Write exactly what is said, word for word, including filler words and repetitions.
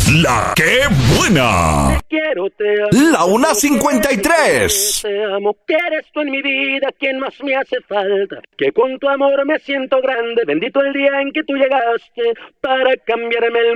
La que buena. Te quiero, te amo. La una cincuenta y tres. Te amo, que eres tú en mi vida quien más me hace falta. Que con tu amor me siento grande. Bendito el día en que tú llegaste para cambiarme el